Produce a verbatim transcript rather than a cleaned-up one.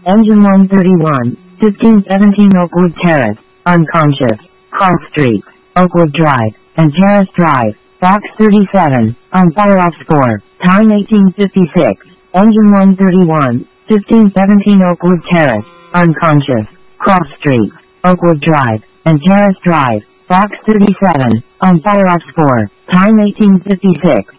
Engine one thirty-one, fifteen seventeen Oakwood Terrace, unconscious. Cross Street, Oakwood Drive, and Terrace Drive. Box thirty-seven, on fire off score. Time eighteen fifty-six. Engine one thirty-one, fifteen seventeen Oakwood Terrace, unconscious. Cross Street, Oakwood Drive, and Terrace Drive. Box thirty-seven, on fire off score. Time eighteen fifty-six.